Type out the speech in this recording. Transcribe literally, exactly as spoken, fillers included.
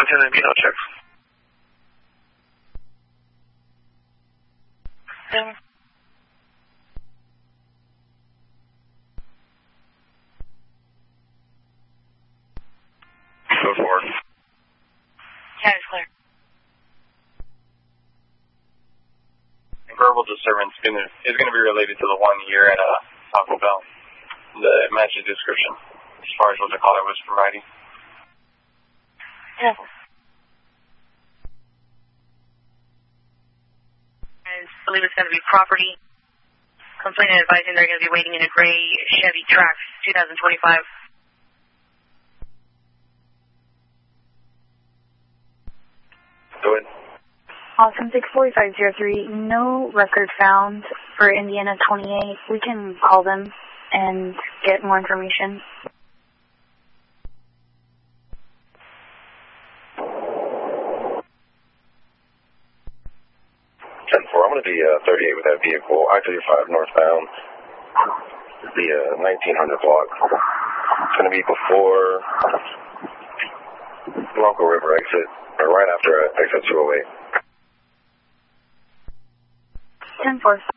ten and Beano check. Yeah. Go forward. Yeah, it's clear. Verbal disturbance gonna, is going to be related to the one here at uh, Taco Bell. The matches description, as far as what the caller was providing. Yeah. I believe it's going to be property. Complainant advising they're going to be waiting in a gray Chevy Trax twenty twenty-five. Go ahead. Awesome, six four five zero three, no record found for Indiana twenty-eight. We can call them and get more information. ten four, I'm going to be uh, thirty-eight with that vehicle, I thirty-five northbound, the uh, nineteen hundred block. It's going to be before Bronco River exit, or right after uh, exit two oh eight. ten four.